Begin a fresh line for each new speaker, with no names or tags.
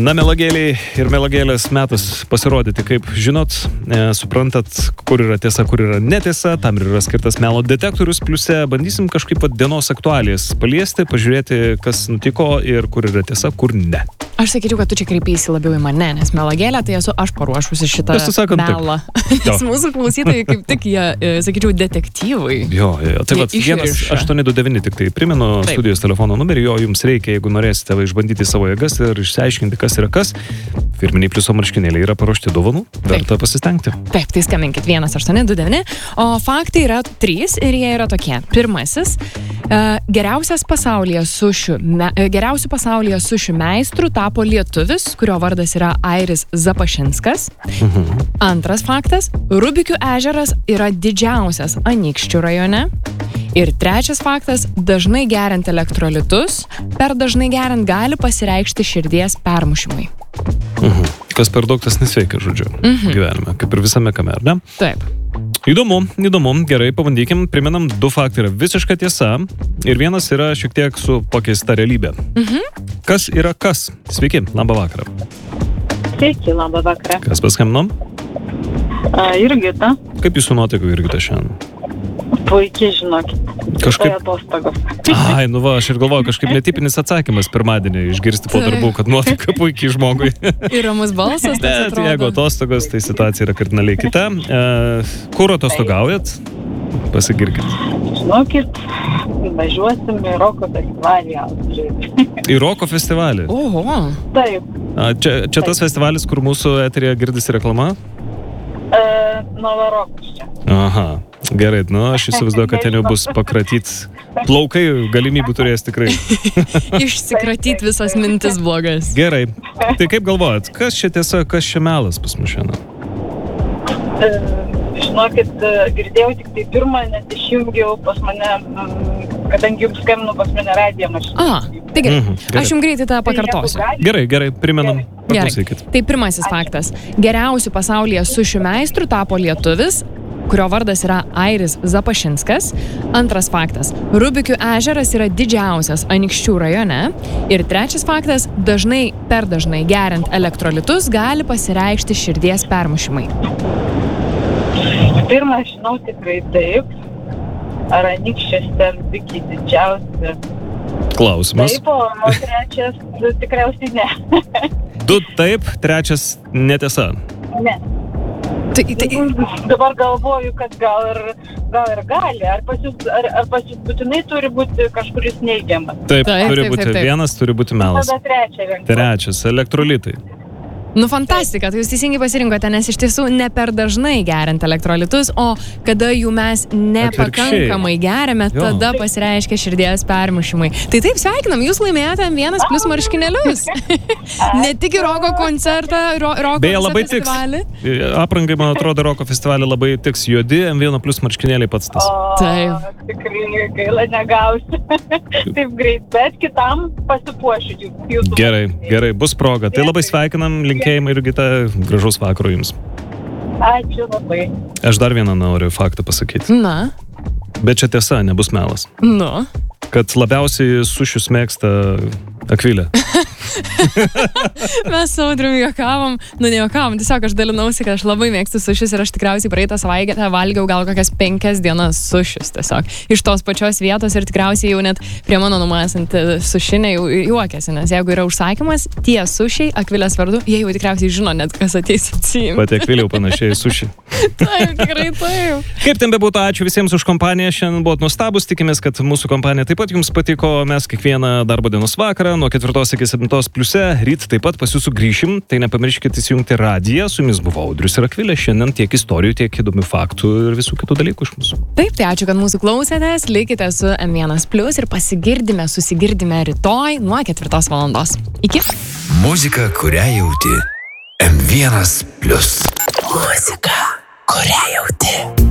Na, melagėliai ir melagėlės metas pasirodyti, kaip žinot, suprantat, kur yra tiesa, kur yra netiesa, tam ir yra skirtas melo detektorius, pliuse bandysim kažkaip dienos aktualijas paliesti, pažiūrėti, kas nutiko ir kur yra tiesa, kur ne.
Aš sakyčiau, kad tu čia kreipeisi labiau į mane, nes melagėlę tai esu aš paruošusi šitą melą. Nes mūsų klausytojai kaip tik jie, sakyčiau, detektyvai.
Jo. Tai vat 1-829 tik tai primenu studijos telefono numerį, jo jums reikia, jeigu norėsite išbandyti savo jėgas ir išsiaiškinti, kas yra kas. Firminiai pliuso marškinėliai yra paruošti dovanų, verta pasistengti.
Taip, tai skambinkit 1-829, o faktai yra 3 ir jie yra tokie. Pirmasis, geriausių pasaulyje sušių meistrų tapo lietuvis, kurio vardas yra Airis Zapašinskas. Antras faktas, Rubikių ežeras yra didžiausias Anykščių rajone. Ir trečias faktas, dažnai geriant elektrolitus, per dažnai geriant gali pasireikšti širdies permušimai.
Kas per daug tas nesveikia, žodžiu, gyvenime, kaip ir visame kame, ar ne?
Taip.
Įdomu, gerai, pabandykim, primenam, 2 faktai yra visiška tiesa ir vienas yra šiek tiek su pakeista realybė. Kas yra kas? Sveiki, labą vakarą.
Sveiki, labą vakarą.
Kas paskambino?
Jurgita.
Kaip jūsų nuotaikų, Jurgita, šiandien?
Puikiai, žinokit.
Kažkaip...
atostogos.
Ai, nu va, aš ir galvoju, kažkaip netipinis atsakymas pirmadienį išgirsti po darbų, kad nuotaika puikiai žmogui.
Ir ramus balsas, tas atrodo.
Bet jeigu atostogos, tai situacija yra kardinaliai kita. Kur atostogaujat? Pasigirkit.
Žinokit, važiuosim į Roko festivalį Austrijoje.
Į Roko festivalį?
Oho.
Taip.
Čia tas festivalis, kur mūsų eteryje girdisi reklama?
Novarokas čia.
Aha, gerai, aš įsivaizduoju, kad ten jau bus pakratyt plaukai, galimybių turės tikrai.
Išsikratyt visas mintis blogas.
Gerai, tai kaip galvojat, kas čia tiesa, kas čia melas pas mus šiandien?
Žinokit, girdėjau tik tai pirmą, nes išjungiau pas mane, kadangi jums skambinu pas mane radiją mašiną.
Tai gerai, aš jums greitai tą pakartosiu.
Gerai, primenam.
Gerai, tai pirmasis faktas. Geriausių pasaulyje sušių meistrų tapo lietuvis, kurio vardas yra Airis Zapašinskas. Antras faktas. Rubikių ežeras yra didžiausias Anykščių rajone. Ir trečias faktas. Per dažnai geriant elektrolitus gali pasireikšti širdies permušimai.
Pirmą žinau tikrai taip. Ar Anykščiuose Rubikiai didžiausi?
Klausimas.
Taip, o trečias tikriausiai ne.
2 taip, trečias netiesa.
Ne. Dabar galvoju, kad gal ir gali. Ar pas jūs būtinai turi būti kažkuris neigiamas?
Taip, turi būti vienas, turi būti melas.
Tada
Trečias, elektrolitai.
Nu, fantastika, tai jūs teisingai pasirinkote, nes iš tiesų ne per dažnai geriant elektrolitus, o kada jų mes nepakankamai geriame, tada pasireiškia širdies permušimai. Tai taip, sveikinam, jūs laimėjote M1+ marškinėlius. Ne tik į Roko koncertą, Roko festivalį.
Aprangai, man atrodo, Roko festivalį labai tiks juodi, M1+ marškinėliai pats tas.
Taip.
Tikrai gaila negausiu. Taip greit, bet kitam pasipuošiu jūsų.
Gerai, bus proga. Tai labai sveikinam, linkėjimai, Jurgita, gražaus vakaro jums.
Ačiū labai.
Aš dar vieną noriu faktą pasakyti.
Na?
Bet čia tiesa, nebus melas.
Nu?
Kad labiausiai sušius mėgsta Akvilė.
Mes su Audriumi juokavom, nejuokavom, tiesiog aš dalinausi, kad aš labai mėgstu sušius ir aš tikriausiai praeitą savaitę valgiau gal kokias 5 dienas sušius tiesiog. Iš tos pačios vietos ir tikriausiai jau net prie mano numasanti sušinė jau juokiasi, nes jeigu yra užsakymas, tie sušiai Akvilės vardu, jie jau tikriausiai žino net, kas ateis atsiimti.
Pati Akvilė jau panašiai suši.
Taip, tikrai taip.
Kaip ten bebūtų, ačiū visiems už kompaniją, šiandien buvot nuostabus, tikimės, kad mūsų kompanija taip pat jums patiko, mes kiekvieną darbo dienos vakarą nuo 4 iki 7 pliuse, ryt taip pat pas jūsų grįšim, tai nepamirškite įsijungti radiją, su jumis buvo Audrius ir Akvilė, šiandien tiek istorijų, tiek įdomių faktų ir visų kitų dalykų iš mūsų.
Taip, tai ačiū, kad mūsų klausėtės, likite su M1+ ir susigirdime rytoj nuo 4 valandos. Iki.
Muzika, kurią jauti. M1+.
Muzika, kurią jauti.